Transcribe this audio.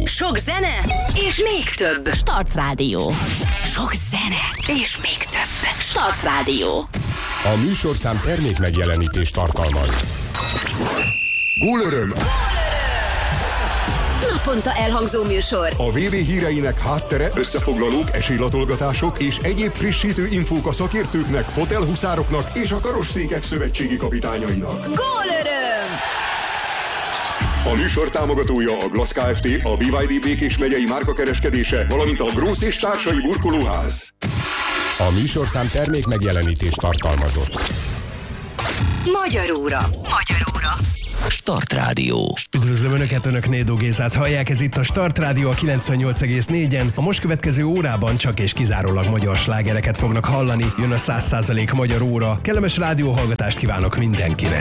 Sok zene és még több. Start Rádió. Sok zene és még több. Start Rádió. A műsorszám termék megjelenítést tartalmaz. Gólöröm! Naponta elhangzó műsor. A VB híreinek háttere, összefoglalók, esélylatolgatások és egyéb frissítő infók a szakértőknek, fotelhuszároknak és a karosszékek szövetségi kapitányainak. Gólöröm! A műsor támogatója a Glass Kft., a BYD Békés megyei márkakereskedése, valamint a Grósz és társai burkolóház. A műsorszám termék megjelenítést tartalmazott. Magyaróra. Start Rádió. Üdvözlöm Önöket, Önök Nédó Gézát hallják, ez itt a Start Rádió a 98,4-en. A most következő órában csak és kizárólag magyar slágereket fognak hallani. Jön a 100% magyar óra. Kellemes rádióhallgatást kívánok mindenkinek.